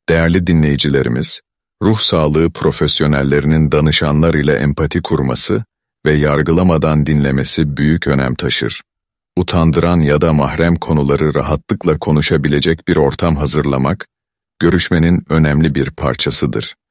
Değerli dinleyicilerimiz, ruh sağlığı profesyonellerinin danışanlar ile empati kurması ve yargılamadan dinlemesi büyük önem taşır. Utandıran ya da mahrem konuları rahatlıkla konuşabilecek bir ortam hazırlamak, görüşmenin önemli bir parçasıdır.